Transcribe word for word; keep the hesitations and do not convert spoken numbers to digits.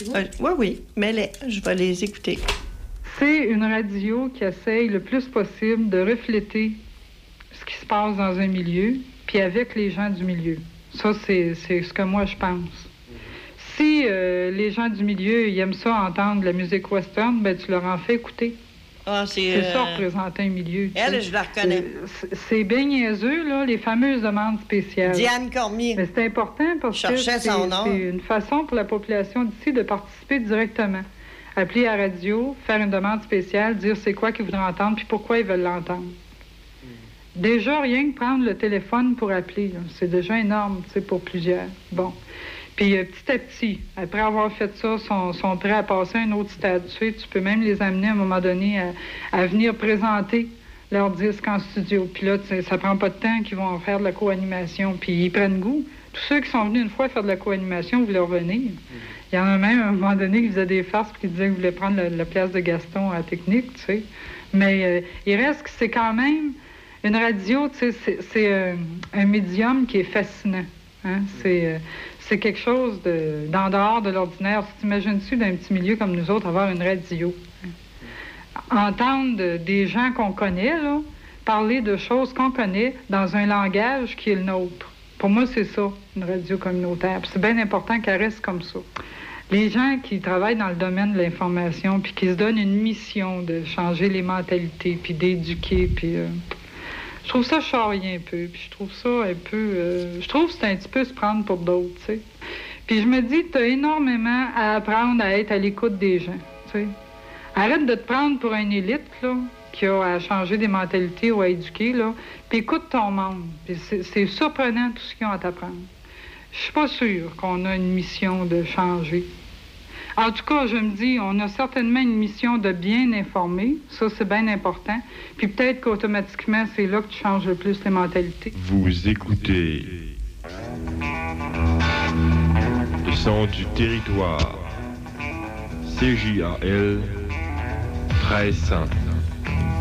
Je vais... Oui, oui, mais les... je vais les écouter. C'est une radio qui essaye le plus possible de refléter ce qui se passe dans un milieu, puis avec les gens du milieu. Ça, c'est, c'est ce que moi, je pense. Si euh, les gens du milieu ils aiment ça, entendre de la musique western, ben tu leur en fais écouter. Ah, c'est c'est euh... ça, représenter un milieu. Elle, sais. Je la reconnais. C'est, c'est bien niaiseux, là, les fameuses demandes spéciales. Diane Cormier. Mais c'est important parce que c'est, son nom. c'est une façon pour la population d'ici de participer directement. Appeler à la radio, faire une demande spéciale, dire c'est quoi qu'ils voudraient entendre puis pourquoi ils veulent l'entendre. Mm. Déjà, rien que prendre le téléphone pour appeler, là, c'est déjà énorme, tu sais, pour plusieurs. Bon. Puis euh, petit à petit, après avoir fait ça, sont, sont prêts à passer à un autre stade. Tu sais, tu peux même les amener à un moment donné à, à venir présenter leur disque en studio. Puis là, ça prend pas de temps qu'ils vont en faire de la co-animation. Puis ils prennent goût. Tous ceux qui sont venus une fois faire de la co-animation voulaient revenir. Mm. Il y en a même à un moment donné qui faisaient des farces et qui disaient qu'ils voulaient prendre la, la place de Gaston à la technique, tu sais. Mais euh, il reste que c'est quand même une radio, tu sais, c'est, c'est euh, un médium qui est fascinant. Hein? C'est... Euh, C'est quelque chose de, d'en dehors de l'ordinaire. Tu t'imagines-tu, d'un petit milieu comme nous autres, avoir une radio? Entendre de, des gens qu'on connaît, là, parler de choses qu'on connaît dans un langage qui est le nôtre. Pour moi, c'est ça, une radio communautaire. Puis c'est bien important qu'elle reste comme ça. Les gens qui travaillent dans le domaine de l'information puis qui se donnent une mission de changer les mentalités puis d'éduquer, puis... Euh, je trouve ça charrier un peu, puis je trouve ça un peu... Euh, je trouve que c'est un petit peu se prendre pour d'autres, tu sais. Puis je me dis que tu as énormément à apprendre à être à l'écoute des gens, tu sais. Arrête de te prendre pour une élite, là, qui a à changer des mentalités ou à éduquer, là, puis écoute ton monde. Puis c'est, c'est surprenant tout ce qu'ils ont à t'apprendre. Je suis pas sûre qu'on a une mission de changer. En tout cas, je me dis, on a certainement une mission de bien informer. Ça, c'est bien important. Puis peut-être qu'automatiquement, c'est là que tu changes le plus les mentalités. Vous écoutez le son du territoire. C J A L treize cents.